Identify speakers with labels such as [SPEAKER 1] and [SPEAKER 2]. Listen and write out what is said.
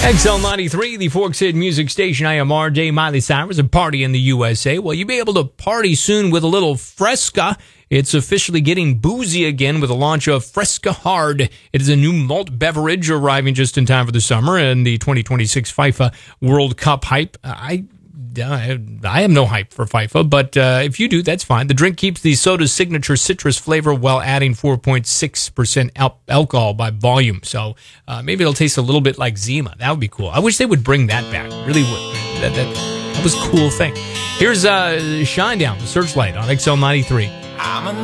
[SPEAKER 1] XL93, the Forks Hit Music Station. I am RJ Miley Cyrus, a party in the USA. Well, you'll be able to party soon with a little Fresca. It's officially getting boozy again with the launch of Fresca Hard. It is a new malt beverage arriving just in time for the summer and the 2026 FIFA World Cup hype. I have no hype for FIFA, but if you do, that's fine. The drink keeps the soda's signature citrus flavor while adding 4.6% alcohol by volume. So maybe it'll taste a little bit like Zima. That would be cool. I wish they would bring that back. Really would. That was a cool thing. Here's Shinedown, the Searchlight on XL93.